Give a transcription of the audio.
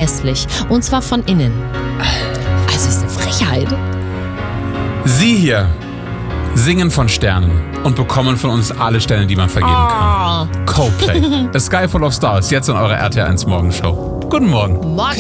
hässlich. Und zwar von innen. Also ist eine Frechheit. Sie hier singen von Sternen und bekommen von uns alle Sterne, die man vergeben kann. Coldplay. The Sky Full of Stars, jetzt in eurer RTL 1 Morgenshow. Guten Morgen. Morgen.